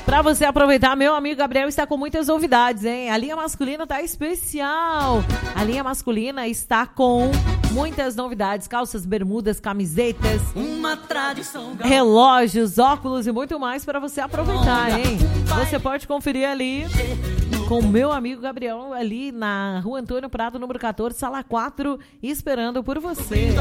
Pra você aproveitar, meu amigo Gabriel está com muitas novidades, hein? A linha masculina tá especial. A linha masculina está com muitas novidades. Calças, bermudas, camisetas, uma tradição, relógios, óculos e muito mais para você aproveitar, hein? Você pode conferir ali com o meu amigo Gabriel ali na Rua Antônio Prado, número 14, sala 4, esperando por você.